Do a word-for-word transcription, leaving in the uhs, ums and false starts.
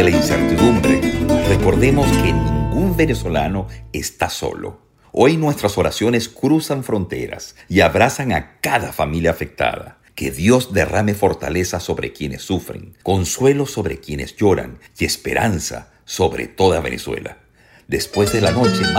la incertidumbre, recordemos que ningún venezolano está solo. Hoy nuestras oraciones cruzan fronteras y abrazan a cada familia afectada. Que Dios derrame fortaleza sobre quienes sufren, consuelo sobre quienes lloran y esperanza sobre toda Venezuela. Después de la noche más